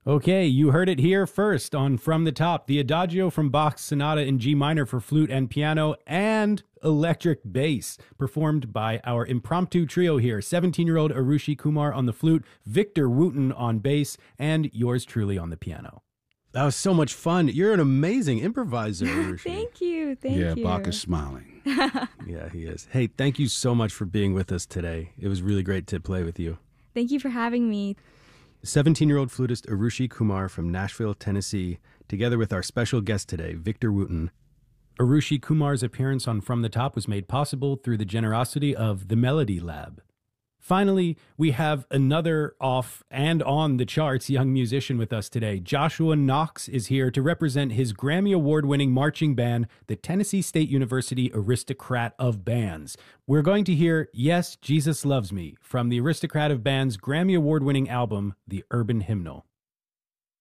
Okay, you heard it here first on From the Top, the Adagio from Bach's Sonata in G minor for flute and piano and electric bass, performed by our impromptu trio here, 17-year-old Arushi Kumar on the flute, Victor Wooten on bass, and yours truly on the piano. That was so much fun. You're an amazing improviser, Arushi. Thank you. Thank Yeah, you. Bach is smiling. Yeah, he is. Hey, thank you so much for being with us today. It was really great to play with you. Thank you for having me. 17-year-old flutist Arushi Kumar from Nashville, Tennessee, together with our special guest today, Victor Wooten. Arushi Kumar's appearance on From the Top was made possible through the generosity of the Melody Lab. Finally, we have another off and on the charts young musician with us today. Joshua Knox is here to represent his Grammy Award-winning marching band, the Tennessee State University Aristocrat of Bands. We're going to hear Yes, Jesus Loves Me from the Aristocrat of Bands' Grammy Award-winning album, The Urban Hymnal.